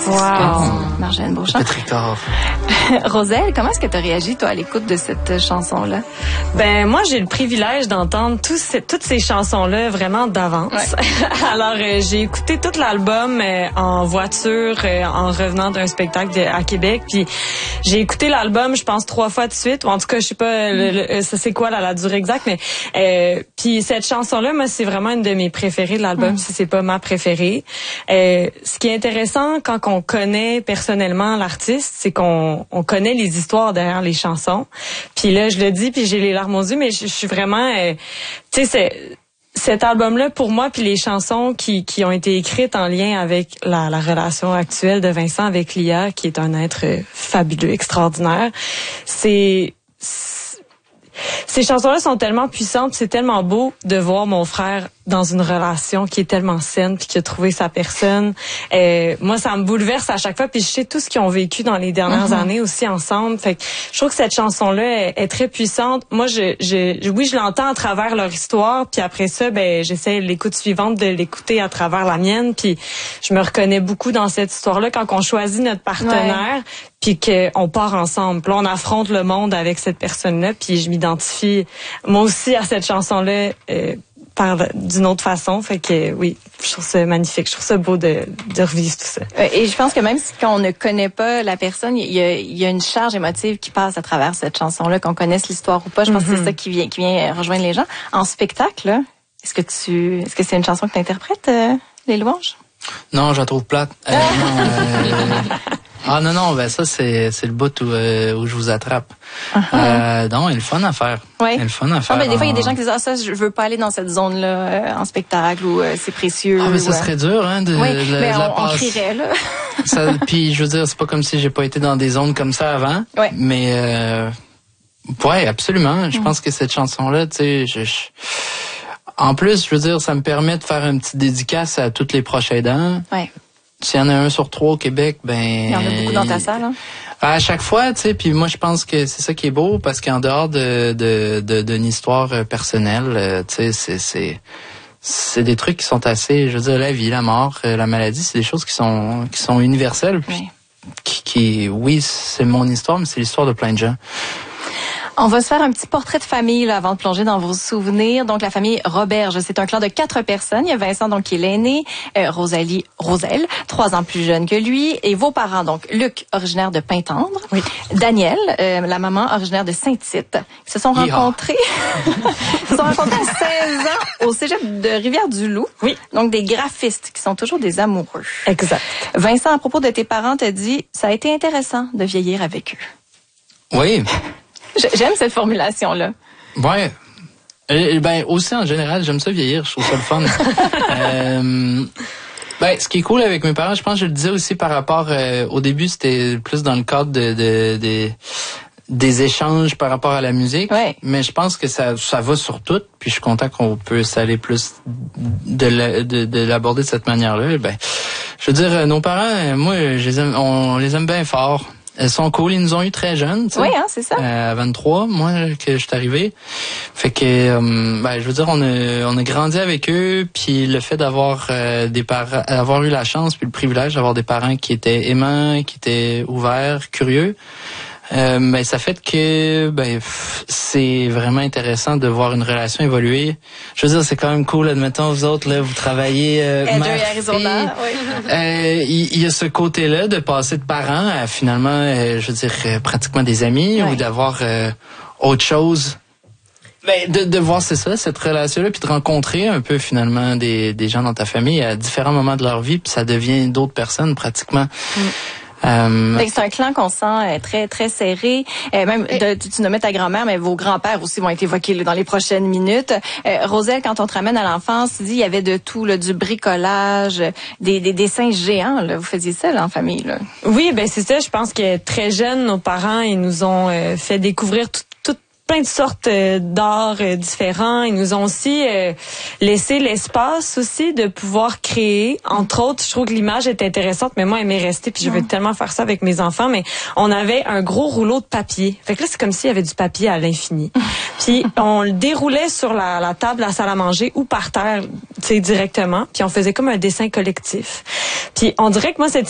Marjolaine Beauchamp. Roselle, comment est-ce que tu as réagi, toi, à l'écoute de cette chanson-là? Ben, moi, j'ai le privilège d'entendre toutes ces chansons-là vraiment d'avance. Ouais. Alors, j'ai écouté tout l'album en voiture, en revenant d'un spectacle à Québec. Puis, j'ai écouté l'album, je pense, 3 fois de suite. Ou en tout cas, je sais pas, ça c'est quoi la durée exacte, mais puis cette chanson-là, moi, c'est vraiment une de mes préférées de l'album, si c'est pas ma préférée. Ce qui est intéressant quand on connaît personnellement l'artiste, c'est qu'on connaît les histoires derrière les chansons. Puis là, je le dis, puis j'ai les larmes aux yeux, mais je suis vraiment, tu sais, cet album-là, pour moi, puis les chansons qui ont été écrites en lien avec la relation actuelle de Vincent avec Lia, qui est un être fabuleux, extraordinaire, ces chansons-là sont tellement puissantes, c'est tellement beau de voir mon frère dans une relation qui est tellement saine puis qui a trouvé sa personne. Moi, ça me bouleverse à chaque fois, puis je sais tout ce qu'ils ont vécu dans les dernières années aussi ensemble. Fait que je trouve que cette chanson-là est très puissante. Moi, oui, je l'entends à travers leur histoire, puis après ça, ben j'essaie l'écoute suivante de l'écouter à travers la mienne, puis je me reconnais beaucoup dans cette histoire-là quand on choisit notre partenaire. Puis qu'on part ensemble. Puis là, on affronte le monde avec cette personne-là. Puis je m'identifie, moi aussi, à cette chanson-là d'une autre façon. Fait que oui, je trouve ça magnifique. Je trouve ça beau de revivre tout ça. Et je pense que même si on ne connaît pas la personne, il y a une charge émotive qui passe à travers cette chanson-là, qu'on connaisse l'histoire ou pas. Je pense que c'est ça qui vient rejoindre les gens. En spectacle, là, est-ce que c'est une chanson que tu interprètes, Les Louanges? Non, je la trouve plate. Non, ben ça c'est le bout où je vous attrape. Non, il est le fun à faire. Ouais. Il est le fun à faire. Des fois il y a des gens qui disent ça je veux pas aller dans cette zone là en spectacle ou c'est précieux. Mais ça serait dur de mais la on crierait là. Puis je veux dire, c'est pas comme si j'ai pas été dans des zones comme ça avant. Ouais. Mais ouais, absolument. Je pense que cette chanson là, tu sais, en plus, je veux dire, ça me permet de faire une petite dédicace à tous les proches aidants. Ouais. S'il y en a 1 sur 3 au Québec, ben... Il y en a beaucoup dans ta salle, hein? À chaque fois, tu sais, puis moi, je pense que c'est ça qui est beau, parce qu'en dehors d'une histoire personnelle, tu sais, c'est des trucs qui sont assez, je veux dire, la vie, la mort, la maladie, c'est des choses qui sont universelles. Oui. Oui, c'est mon histoire, mais c'est l'histoire de plein de gens. On va se faire un petit portrait de famille là, avant de plonger dans vos souvenirs. Donc, la famille Roberge, c'est un clan de 4 personnes. Il y a Vincent, donc, qui est l'aîné, Roselle, 3 ans plus jeune que lui, et vos parents, donc, Luc, originaire de Pintendre, oui. Daniel, la maman, originaire de Saint-Tite. Ils se sont rencontrés à 16 ans au cégep de Rivière-du-Loup. Oui. Donc, des graphistes qui sont toujours des amoureux. Exact. Vincent, à propos de tes parents, te dit, ça a été intéressant de vieillir avec eux. Oui. J'aime cette formulation-là. Ouais. Ben, aussi, en général, j'aime ça vieillir. Je trouve ça le fun. Ce qui est cool avec mes parents, je pense que je le disais aussi par rapport... au début, c'était plus dans le cadre des échanges par rapport à la musique. Ouais. Mais je pense que ça va sur tout. Puis je suis content qu'on peut s'aller plus de l'aborder de cette manière-là. Ben, je veux dire, nos parents, moi, on les aime bien fort. Elles sont cool, ils nous ont eu très jeunes, tu sais. Oui, hein, c'est ça. À 23, moi, que je suis arrivé. Fait que, je veux dire, on a grandi avec eux, puis le fait d'avoir avoir eu la chance puis le privilège d'avoir des parents qui étaient aimants, qui étaient ouverts, curieux. Ça fait que c'est vraiment intéressant de voir une relation évoluer. Je veux dire, c'est quand même cool, admettons, vous autres, là, vous travaillez Arizona, oui. Il y a ce côté-là de passer de parents à finalement, je veux dire, pratiquement des amis, ou d'avoir autre chose. De voir, c'est ça, cette relation-là, puis de rencontrer un peu finalement des gens dans ta famille à différents moments de leur vie, puis ça devient d'autres personnes pratiquement. C'est un clan qu'on sent très très serré. Même tu nommais ta grand-mère, mais vos grands-pères aussi vont être évoqués dans les prochaines minutes. Roselle, quand on te ramène à l'enfance, tu dis il y avait de tout, là, du bricolage, des dessins géants. Là. Vous faisiez ça là, en famille. Là. Oui, c'est ça. Je pense que très jeunes, nos parents, ils nous ont fait découvrir tout plein de sortes d'arts différents. Ils nous ont aussi laissé l'espace aussi de pouvoir créer. Entre autres, je trouve que l'image est intéressante, mais moi, elle m'est restée, puis je veux tellement faire ça avec mes enfants, mais on avait un gros rouleau de papier. Fait que là, c'est comme s'il y avait du papier à l'infini. Puis on le déroulait sur la table à la salle à manger ou par terre, tu sais, directement, puis on faisait comme un dessin collectif. Puis on dirait que moi, cette